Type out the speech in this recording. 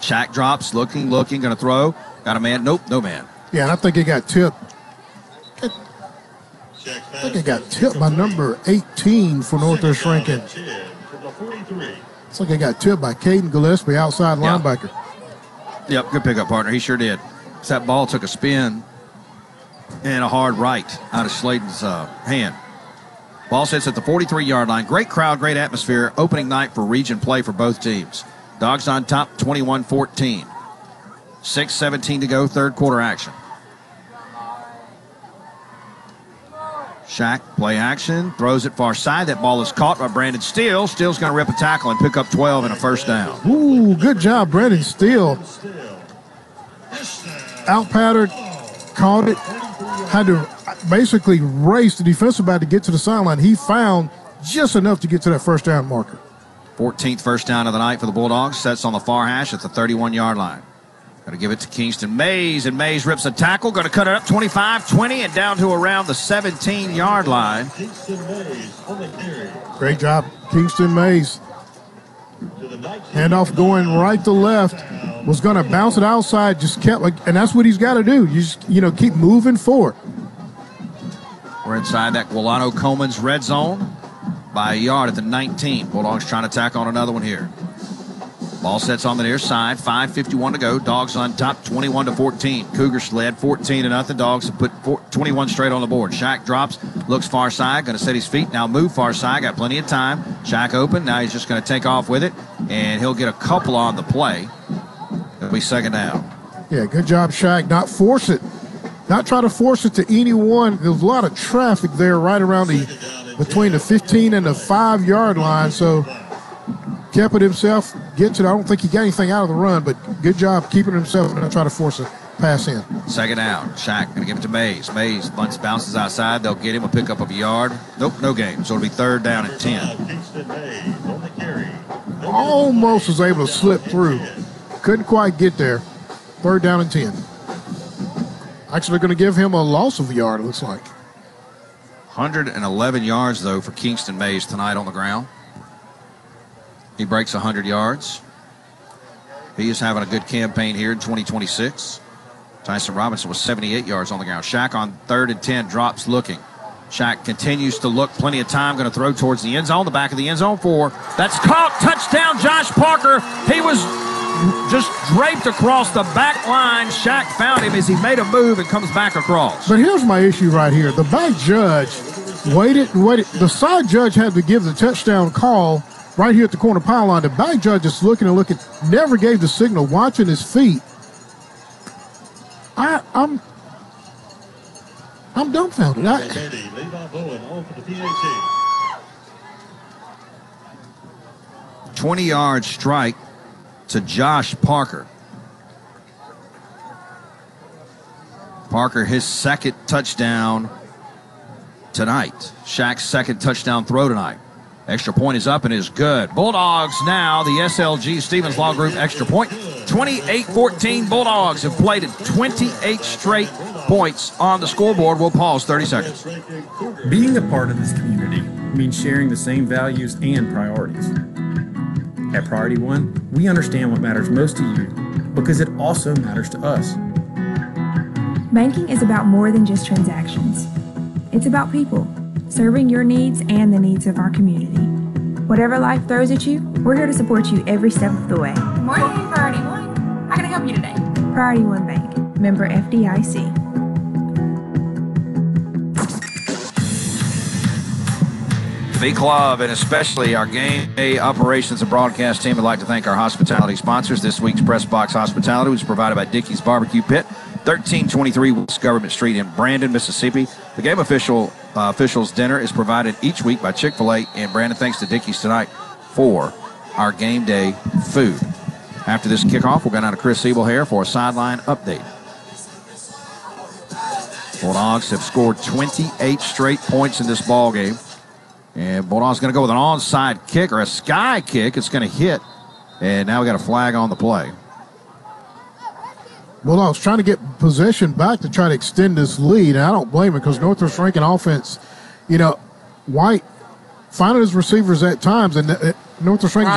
Shack drops, looking, going to throw. Got a man. Nope, no man. Yeah, and I think he got tipped. I think he got tipped by number 18 for Northwest Rankin. It's like he got tipped by Caden Gillespie, outside linebacker. Yep, good pickup, partner. He sure did. So that ball took a spin and a hard right out of Sladen's hand. Ball sits at the 43-yard line. Great crowd, great atmosphere. Opening night for region play for both teams. Dogs on top, 21-14. 6:17 to go, third quarter action. Shack, play action, throws it far side. That ball is caught by Brandon Steele. Steele's going to rip a tackle and pick up 12 and a first down. Ooh, good job, Brandon Steele. Out-patterned, caught it, had to basically race the defensive back to get to the sideline. He found just enough to get to that first down marker. 14th first down of the night for the Bulldogs. Sets on the far hash at the 31-yard line. Going to give it to Kingston Mays, and Mays rips a tackle. Going to cut it up 25-20 and down to around the 17-yard line. Great job, Kingston Mays. Handoff going right to left. Was going to bounce it outside, just kept, and that's what he's got to do. You just, keep moving forward. We're inside that Guilano Coleman's red zone by a yard at the 19. Bulldogs trying to tack on another one here. Ball sets on the near side. 5:51 to go. Dogs on top, 21-14. Cougars led 14-0. Dogs have put 21 straight on the board. Shack drops, looks far side, going to set his feet. Now move far side. Got plenty of time. Shack open. Now he's just going to take off with it, and he'll get a couple on the play. It'll be second down. Yeah, good job, Shack. Not force it. Not try to force it to anyone. There was a lot of traffic there right around between the 15 and the 5-yard line. So kept it himself. I don't think he got anything out of the run, but good job keeping himself and not try to force a pass in. Second down. Shack going to give it to Mays. Mays bounces outside. They'll get him a pickup of a yard. Nope, no gain. So it'll be third down and 10. Almost was able to slip through. Couldn't quite get there. Third down and 10. Actually going to give him a loss of a yard, it looks like. 111 yards, though, for Kingston Mays tonight on the ground. He breaks 100 yards. He is having a good campaign here in 2026. Tyson Robinson was 78 yards on the ground. Shack on 3rd and 10, drops looking. Shack continues to look, plenty of time, going to throw towards the end zone, the back of the end zone for. That's caught, touchdown, Josh Parker. He was just draped across the back line. Shack found him as he made a move and comes back across. But here's my issue right here. The back judge waited and waited. The side judge had to give the touchdown call right here at the corner pylon. The back judge is looking and looking, never gave the signal, watching his feet. I'm dumbfounded. 20-yard strike to Josh Parker. Parker, his second touchdown tonight. Shack's second touchdown throw tonight. Extra point is up and is good. Bulldogs now, the SLG Stevens Law Group extra point. 28-14 Bulldogs have played at 28 straight points on the scoreboard. We'll pause 30 seconds. Being a part of this community means sharing the same values and priorities. At Priority One, we understand what matters most to you because it also matters to us. Banking is about more than just transactions. It's about people, serving your needs and the needs of our community. Whatever life throws at you, we're here to support you every step of the way. Good morning, Priority One. How can I help you today? Priority One Bank, member FDIC. The club and especially our game day operations and broadcast team would like to thank our hospitality sponsors. This week's Press Box Hospitality was provided by Dickey's Barbecue Pit, 1323 West Government Street in Brandon, Mississippi. The game officials dinner is provided each week by Chick-fil-A, and Brandon, thanks to Dickey's tonight for our game day food. After this kickoff, we'll go down to Chris Siebelhair for a sideline update. Bulldogs have scored 28 straight points in this ball game. And Bulldogs going to go with an onside kick or a sky kick. It's going to hit. And now we got a flag on the play. Bulldogs trying to get possession back to try to extend this lead. And I don't blame it because Northwest Rankin offense, White finding his receivers at times. And Northwest Rankin